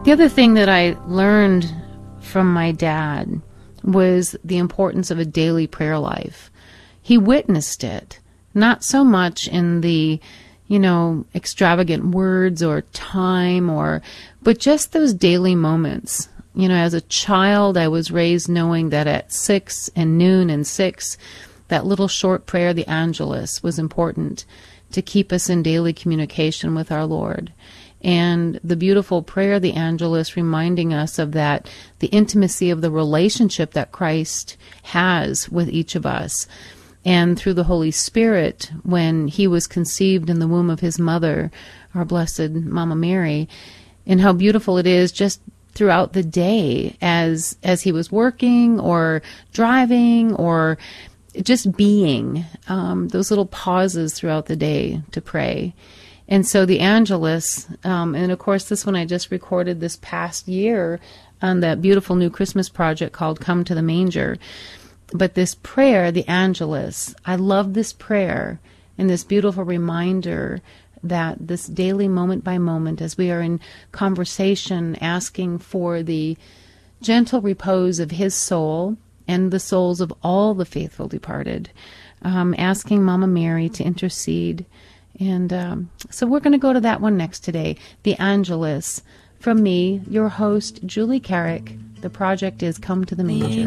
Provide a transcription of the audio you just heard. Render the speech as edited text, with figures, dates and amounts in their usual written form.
The other thing that I learned from my dad was the importance of a daily prayer life. He witnessed it, not so much in the, extravagant words or time but just those daily moments. As a child, I was raised knowing that at 6 and noon and 6, that little short prayer, the Angelus, was important to keep us in daily communication with our Lord. And the beautiful prayer, the Angelus, reminding us of that, the intimacy of the relationship that Christ has with each of us. And through the Holy Spirit, when he was conceived in the womb of his mother, our blessed Mama Mary, and how beautiful it is just throughout the day as he was working or driving or just being, those little pauses throughout the day to pray. And so the Angelus, and of course this one I just recorded this past year on that beautiful new Christmas project called Come to the Manger. But this prayer, the Angelus, I love this prayer and this beautiful reminder that this daily moment by moment, as we are in conversation asking for the gentle repose of his soul and the souls of all the faithful departed, asking Mama Mary to intercede. And so we're going to go to that one next today, the Angelus. From me, your host, Julie Carrick. The project is Come to the Manger.